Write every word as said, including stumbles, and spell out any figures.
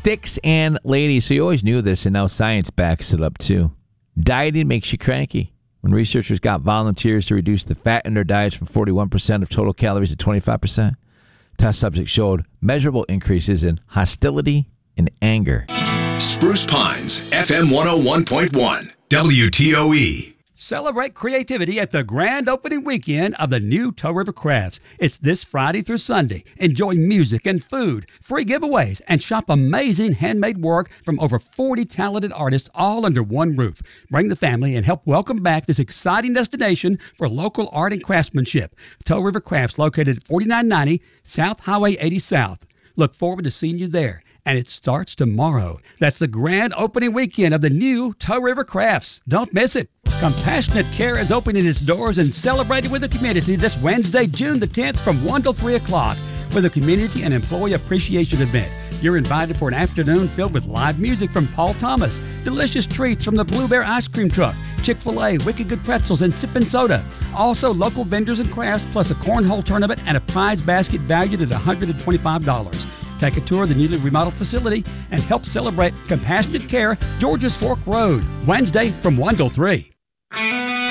sticks and ladies. So you always knew this, and now science backs it up too. Dieting makes you cranky. When researchers got volunteers to reduce the fat in their diets from forty-one percent of total calories to twenty-five percent, test subjects showed measurable increases in hostility and anger. Spruce Pines, F M one oh one point one, W T O E. Celebrate creativity at the grand opening weekend of the new Toe River Crafts. It's this Friday through Sunday. Enjoy music and food, free giveaways, and shop amazing handmade work from over forty talented artists all under one roof. Bring the family and help welcome back this exciting destination for local art and craftsmanship. Toe River Crafts, located at forty-nine ninety South Highway eighty South. Look forward to seeing you there. And it starts tomorrow. That's the grand opening weekend of the new Toe River Crafts. Don't miss it. Compassionate Care is opening its doors and celebrating with the community this Wednesday, June the tenth from one till three o'clock with a community and employee appreciation event. You're invited for an afternoon filled with live music from Paul Thomas, delicious treats from the Blue Bear Ice Cream Truck, Chick-fil-A, Wicked Good Pretzels, and Sippin' Soda. Also, local vendors and crafts, plus a cornhole tournament and a prize basket valued at one hundred twenty-five dollars. Take a tour of the newly remodeled facility and help celebrate Compassionate Care, Georges Fork Road, Wednesday from one till three.